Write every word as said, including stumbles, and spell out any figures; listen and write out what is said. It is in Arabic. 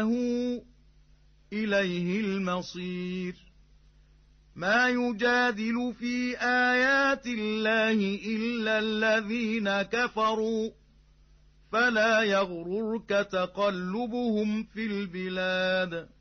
إليه المصير. ما يجادل في آيات الله إلا الذين كفروا فلا يغررك تقلبهم في البلاد.